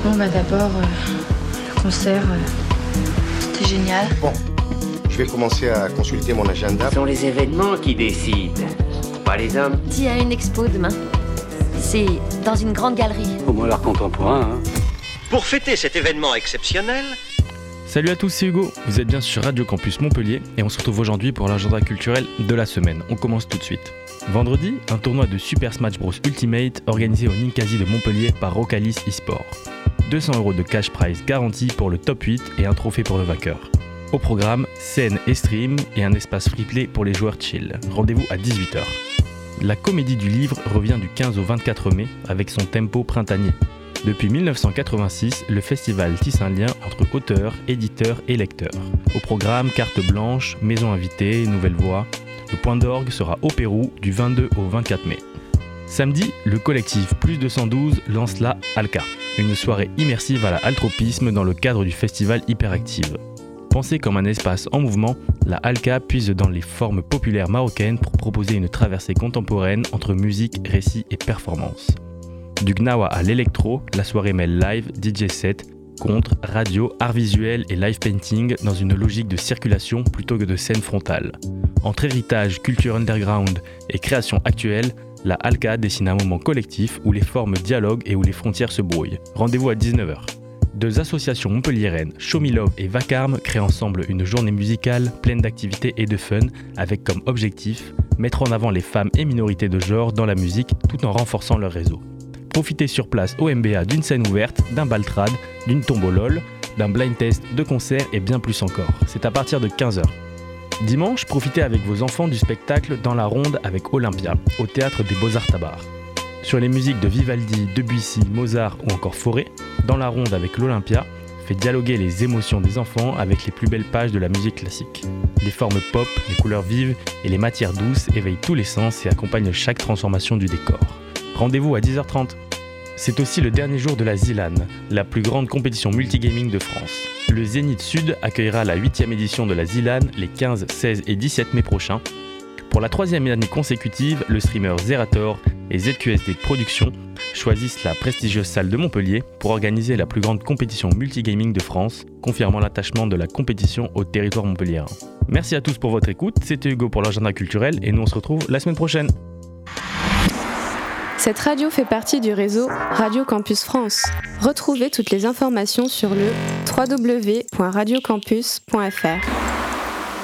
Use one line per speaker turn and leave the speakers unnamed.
D'abord, le concert, c'était génial.
Bon, je vais commencer à consulter mon agenda.
Ce sont les événements qui décident, pas les hommes.
Il y a une expo demain. C'est dans une grande galerie.
Au moins l'art contemporain, hein.
Pour fêter cet événement exceptionnel...
Salut à tous, c'est Hugo, vous êtes bien sur Radio Campus Montpellier et on se retrouve aujourd'hui pour l'agenda culturel de la semaine. On commence tout de suite. Vendredi, un tournoi de Super Smash Bros Ultimate organisé au Ninkasi de Montpellier par Rocalis eSport. 200 € de cash prize garanti pour le top 8 et un trophée pour le vainqueur. Au programme, scène et stream et un espace free-play pour les joueurs chill. Rendez-vous à 18h. La comédie du livre revient du 15 au 24 mai avec son tempo printanier. Depuis 1986, le festival tisse un lien entre auteurs, éditeurs et lecteurs. Au programme, carte blanche, maison invitée, nouvelle voix. Le point d'orgue sera au Pérou du 22 au 24 mai. Samedi, le collectif Plus 212 lance la Alka, une soirée immersive à la altropisme dans le cadre du festival Hyperactive. Pensée comme un espace en mouvement, la Alka puise dans les formes populaires marocaines pour proposer une traversée contemporaine entre musique, récit et performance. Du gnawa à l'électro, la soirée mêle live, DJ set, contre, radio, art visuel et live painting dans une logique de circulation plutôt que de scène frontale. Entre héritage, culture underground et création actuelle, la Alka dessine un moment collectif où les formes dialoguent et où les frontières se brouillent. Rendez-vous à 19h. Deux associations montpelliéraines, Show Me Love et Vacarme, créent ensemble une journée musicale pleine d'activités et de fun, avec comme objectif mettre en avant les femmes et minorités de genre dans la musique tout en renforçant leur réseau. Profitez sur place au MBA d'une scène ouverte, d'un baltrade, d'une tombolole, d'un blind test, de concerts et bien plus encore. C'est à partir de 15h. Dimanche, profitez avec vos enfants du spectacle Dans la Ronde avec Olympia, au Théâtre des Beaux-Arts Tabar. Sur les musiques de Vivaldi, Debussy, Mozart ou encore Fauré, Dans la Ronde avec l'Olympia fait dialoguer les émotions des enfants avec les plus belles pages de la musique classique. Les formes pop, les couleurs vives et les matières douces éveillent tous les sens et accompagnent chaque transformation du décor. Rendez-vous à 10h30. C'est aussi le dernier jour de la ZILAN, la plus grande compétition multigaming de France. Le Zénith Sud accueillera la 8e édition de la ZILAN les 15, 16 et 17 mai prochains. Pour la 3e année consécutive, le streamer Zerator et ZQSD Productions choisissent la prestigieuse salle de Montpellier pour organiser la plus grande compétition multigaming de France, confirmant l'attachement de la compétition au territoire montpelliérain. Merci à tous pour votre écoute, c'était Hugo pour l'agenda culturel et nous on se retrouve la semaine prochaine.
Cette radio fait partie du réseau Radio Campus France. Retrouvez toutes les informations sur le www.radiocampus.fr.